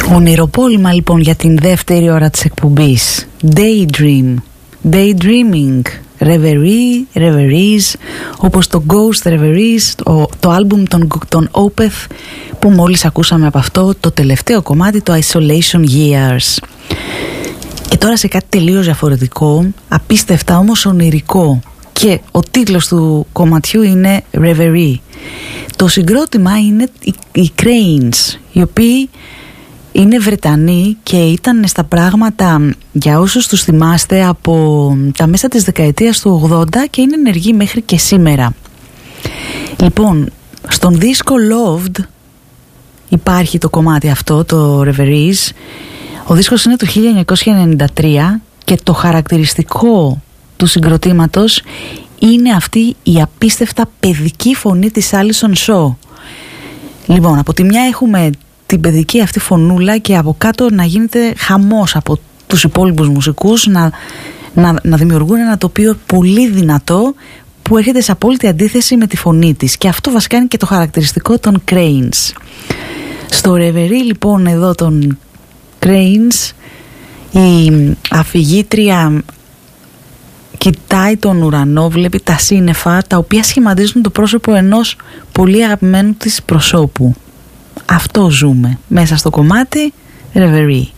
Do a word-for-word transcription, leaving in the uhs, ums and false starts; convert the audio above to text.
Ονειροπόλημα λοιπόν για την δεύτερη ώρα της εκπομπής. Daydream, Daydreaming, Reverie, Reveries, όπως το Ghost Reveries, το, το άλμπουμ των, των Opeth που μόλις ακούσαμε από αυτό, το τελευταίο κομμάτι, το Isolation Years. Και τώρα σε κάτι τελείως διαφορετικό, απίστευτα όμως ονειρικό, και ο τίτλος του κομματιού είναι Reverie. Το συγκρότημα είναι οι, οι Cranes, οι οποίοι είναι Βρετανοί και ήταν στα πράγματα, για όσους τους θυμάστε, από τα μέσα της δεκαετίας του ογδόντα και είναι ενεργοί μέχρι και σήμερα. Λοιπόν, στον δίσκο Loved υπάρχει το κομμάτι αυτό, το Reveries. Ο δίσκος είναι του χίλια εννιακόσια ενενήντα τρία και το χαρακτηριστικό του συγκροτήματος είναι αυτή η απίστευτα παιδική φωνή της Alison Shaw. Λοιπόν, από τη μια έχουμε την παιδική αυτή φωνούλα και από κάτω να γίνεται χαμός από τους υπόλοιπους μουσικούς, να, να, να δημιουργούν ένα τοπίο πολύ δυνατό που έρχεται σε απόλυτη αντίθεση με τη φωνή της, και αυτό βασικά είναι και το χαρακτηριστικό των Cranes. Στο Reverie λοιπόν εδώ των Cranes, η αφηγήτρια κοιτάει τον ουρανό, βλέπει τα σύννεφα τα οποία σχηματίζουν το πρόσωπο ενός πολύ αγαπημένου της προσώπου. Αυτό ζούμε μέσα στο κομμάτι Reverie.